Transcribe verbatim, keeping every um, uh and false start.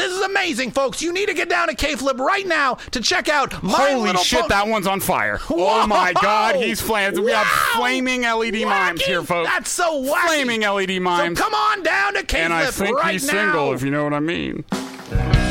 This is amazing, folks. You need to get down to K-Flip right now to check out My Holy Little shit, Pony. that one's on fire. Whoa! Oh my God, he's flaming. We have Wow! flaming L E D Wacky! mimes here, folks. That's so wacky. Flaming L E D mimes. So come on down to K-Flip and I think right he's now. single, if you know what I mean.